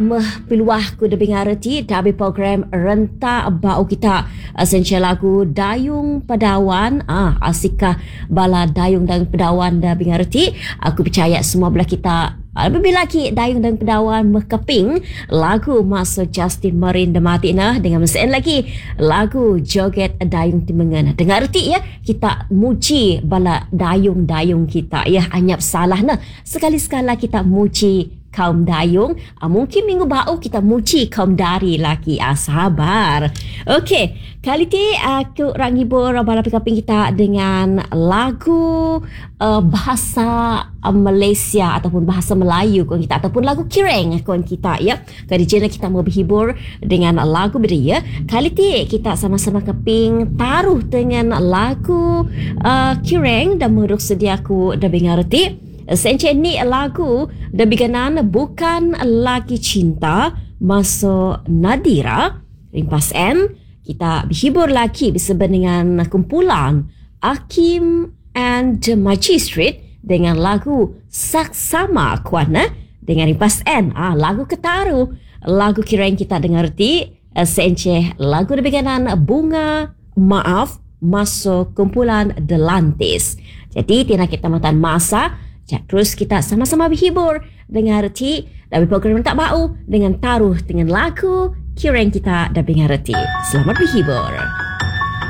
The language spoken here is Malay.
piluah ku dengar reti dalam program rentak bau kita esensial lagu Dayung Padawan asikah bala Dayung Padawan dah dengar reti. Aku percaya semua belah kita lebih lagi Dayung dan Pedawan berkeping lagu masa Justin Marin mati dengan mesin lagi lagu Joget Dayung Timengan. Dengar reti ya, kita muji bala dayung-dayung kita ya, anyap salah sekali-sekala kita muji kaum dayung. Mungkin minggu bau kita muji kaum dari lagi. Sabar. Okey, kali ni aku orang hibur bala pekaping kita dengan lagu bahasa Malaysia ataupun bahasa Melayu kawan kita, ataupun lagu Kireng kawan kita ya. Kali ni kita mau berhibur dengan lagu beda ya. Kali ni kita sama-sama keping taruh dengan lagu Kireng dan meruk sediaku dah dengar reti. Sencen ni lagu dah biganan Bukan Lagi Cinta masa Nadira rimpas N. Kita berhibur lagi bersama dengan kumpulan Hakim and the Magistrate dengan lagu Saksama Kuana dengan rimpas N. Lagu ketaru lagu Kireng kita dengar reti. Sencen lagu dah biganan Bunga Maaf masa kumpulan Delantis. Jadi tina kita matan masa. Terus kita sama-sama berhibur dengan reti dari program Tak Bau dengan taruh dengan lagu Kireng kita dan dengar reti. Selamat berhibur.